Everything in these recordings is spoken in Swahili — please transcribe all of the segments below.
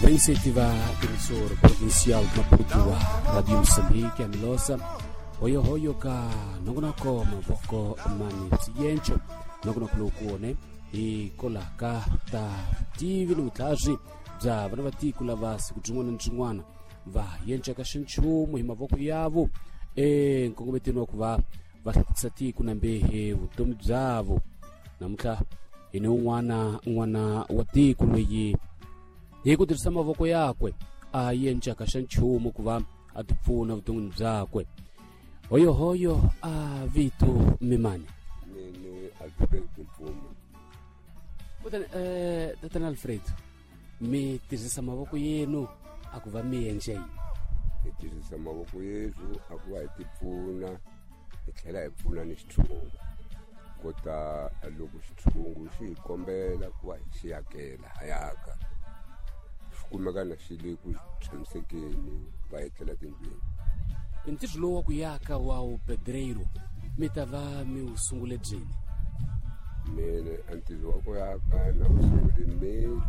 Iniciativa emissora provincial de Maputo, Radio Moçambique, a Milosa, hoyo ka nongonoko maboko mani siyencho nongonoko lokuone ikolaka ta tivi no tlaji bya vana vatikula va siku rin'wana na rin'wana va yenchaka xinchumu hi mavoko yavo nkongometeni wa ku va hlekisa tiko nambe vutomi byavo. Namuntlha hi ni n'wana wa tiko loyi hi ku tirhisa mavoko yakwe a yenchaka xa nchumu ku va a tipfuna vuton'wini byakwe. Hoyo a Vito Mimani ni Alfredo Mfumo. Tatana Alfredo, mi tirhisa mavoko yenu a ku va mi yenche yini? Hi tirhisa mavoko yetu a ku va hi tipfuna hi tlhela hi pfuna ni xithungu kota loko xithungu xi hi kombela ku va hi xi yakela hayaka xi kumeka na xi le ku tshamisekeni va etlela tindlwini. Ntirho lowu wa ku yaka wa upedreiro mi ta va mi wu sungule byini? Mina a ntirho wa ku yaka na wu sungule May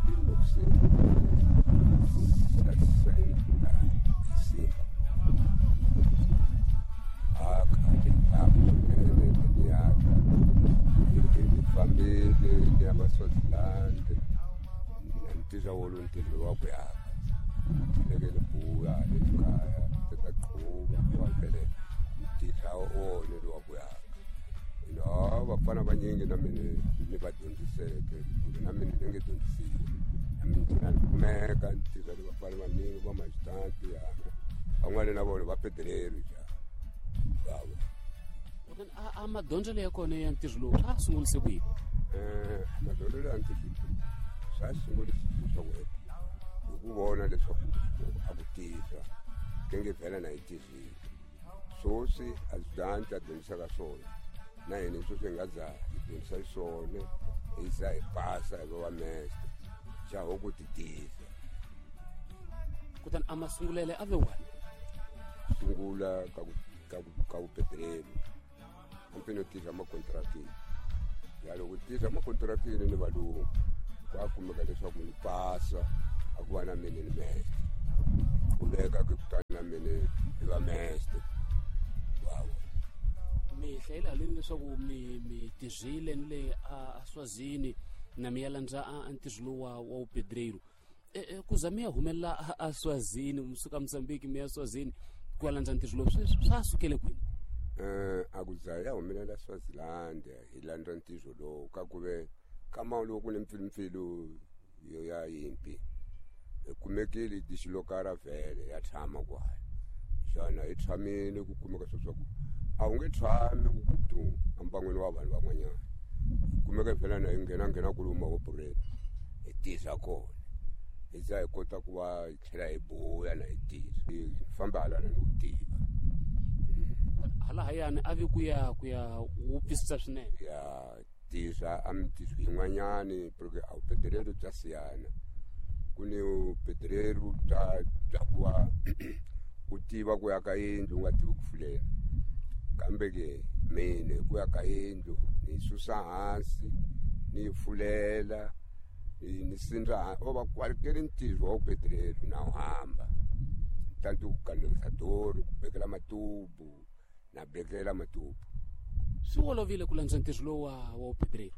família ya Swaziland ntirho wolo ntirho wa ku yaka lekele buya ekaya teka qhuba wapele ntirho wona lo wa ku yaka no vafana vanyingi na mina ni va dyondziseke na mina ni nge dyondzisile na mina ni kumeka ntirho ni vafana vanyingi va majitanti yana van'wana na vona va pedrero baba a madyondzelo ya kona ya ntirho lowu a sungulise ku yini? madyondzelo ya ntirho swa sungulise swa wena hi ku vona leswaku a ku tirha ke nge vhela na hi tirhile swoswi a zidanti a dyondzisaka swona na hina swoswi hi nga za hi dyondzisa swona hi za hi pasa hi va meste xaho ku ti tirha. Kutani a masungulele a ve wani? Sungula ka ku pedrelo ampino tirha makontrakini ya loko tirha makontrakini ni valungu kwa kumeka leswaku ni pasa a ku va na mina ni meste ku veka ku kutani na mina ni va meste. Wow. Mi hlayela haleni leswaku mi tirhile ni le a Swazini na mi ya landza a ntirho lowu wa upedreiro ku za mi ya humelela a Swazini mi suka Mozambique mi ya Swazini ku landza ntirho lowu swa sukele kwini? A ku za ya humelela Swaziland hi landza ntirho lowu ka ku ve kama loko ni mpfilumpfilu yo ya yimpi hi kumekile dixilokara vhele ya tshama kwala xana hi tshamile ku kumeka sweswaku a wu nge tshami ku tu amban'wini wa vanhu van'wanyana kumeka vhela na hi nghena kuluma wa pureni hi tirha kona hi za hi kota ku va hi tlhela hi buya na hi tirha hi famba halana ni ku tiva hala hayani a vi ku ya wu pfisisa swinene ya tirha a mintirho yin'wanyani porque a upedrero bya siyana ku ni upedrero bya ku va u tiva ku yaka yindlu u nga tivi ku fulela kambe ke mina ku yaka yindlu ni susa hansi ni fulela ni sindra o va kwalekele ntirho wa upedrero na u hamba tanto ku kanelisa doro ku bekela matubu na bekela matubu. Swi olovile ku landza ntirho lowu wa upedreiro?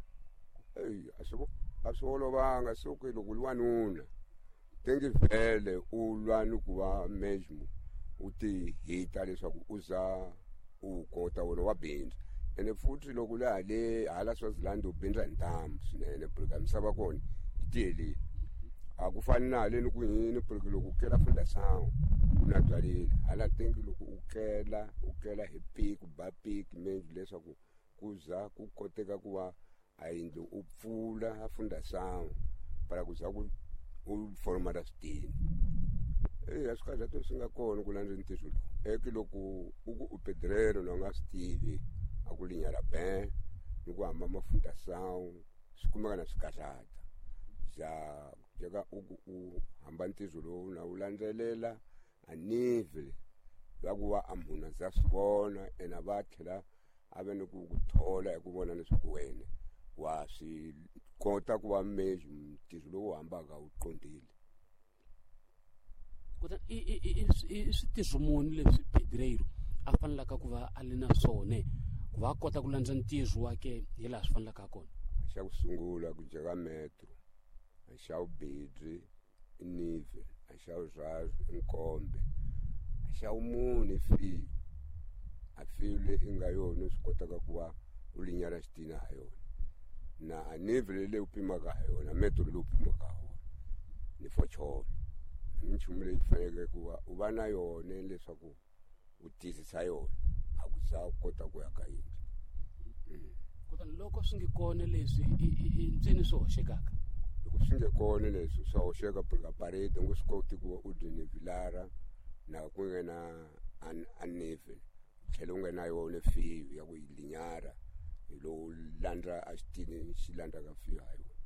A swi olovanga soku loko lwanuna tengi vhele u lwa ni ku va mesmo u ti hita leswaku u za u kota wona wa bindza ene futhi loko le hale hala Swaziland u bindza hi ntambu swinene porque misava kona yi tiyelile a ku fani na haleni ku yini porque loko u kela funda sangu u na byalile hala tengi loko u kela hi piki ba piki mesmo leswaku ku za ku koteka ku va a yindlu u pfula a funda sangu para ku za ku u formata switini a swi kahle swi nga kona ku landza ntirho lowu eke loko u ku upedrero na u nga swi tivi a ku linyala ben ni ku hamba mafunda sangu swi kumeka na swi kahlata jaka u hamba ntirho lowu na wu landzelela a nive ya ku va a munhu za swi vona ena va tlhela a ve ni ku thola hi ku vona leswaku wena wa swi kota ku va mesmo ntirho lowu hambaka wu qondile. kutani i switirho muni leswi Pedreiro a fanelaka ku va a ri na swona ku va a kota ku landza ntirho wake hi laha swi fanelaka ha kona? Xa ku sungula ku jeka metro, xa vubidzi nive, xa vurharhu inkombe, xa vumune fiyo. A fiyo leyi nga yona swi kotaka ku va u linyara xitina ha yona, na nive leyi u pimaka ha yona, metro leyi u pimaka ha wona ni focholo. Minchumu leyi faneleke ku va u va na yona leswaku u tiyisisa yona a ku za u kota ku ya ka yindlu. Kutani loko swi nge kona leswi i ndzeni swi hoxekaka? Loko swi nge kona leswi swa hoxeka phela parade u nge swi koti ku va u dinivilara na ku nga na anive tlhela u nga na yona fiyo ya ku yi linyara hi lowu landza a xitini xi landzaka fiyo ha yona.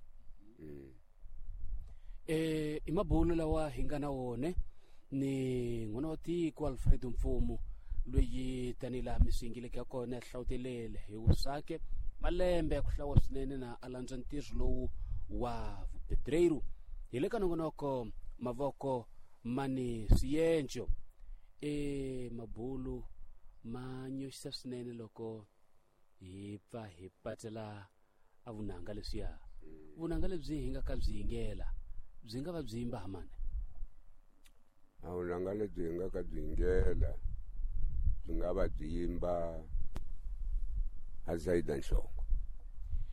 I mabulo lawa hi nga na wona ni n'wana wa tiko Alfredo Mfumo loyi tanihi laha mi swingileke ya kona ya hlawutelele hi Wusake malembe ya ku hlawa swinene na a landza ntirho lowu wa Pedreiro hi le ka nongonoko mavoko mani Siyencho. Mabulo ma nyoxisa swinene loko hi pfa hi patsela a vunanga leswiya. Vunanga lebyi hi nga ka byi yingela byi nga va byi yimba hamani? A vunanga lebyi hi nga ka byi yingela byi nga va byi yimba a Zaidan Show.